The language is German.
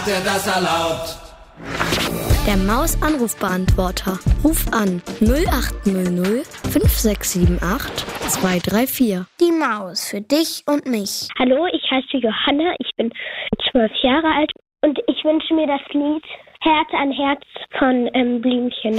Der das erlaubt. Der Maus-Anrufbeantworter. Ruf an 0800 5678 234. Die Maus für dich und mich. Hallo, ich heiße Johanna, ich bin 12 Jahre alt und ich wünsche mir das Lied Herz an Herz von Blümchen.